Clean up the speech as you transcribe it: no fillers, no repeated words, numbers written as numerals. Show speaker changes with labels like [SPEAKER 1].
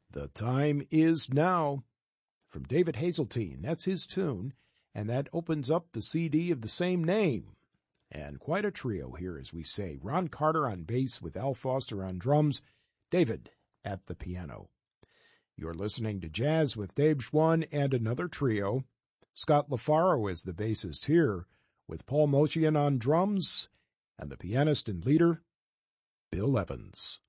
[SPEAKER 1] The Time Is Now, from David Hazeltine. That's his tune, and that opens up the CD of the same name. And quite a trio here, as we say. Ron Carter on bass with Al Foster on drums, David at the piano. You're listening to Jazz with Dave Schwann and another trio. Scott LaFaro is the bassist here, with Paul Motian on drums, and the pianist and leader, Bill Evans.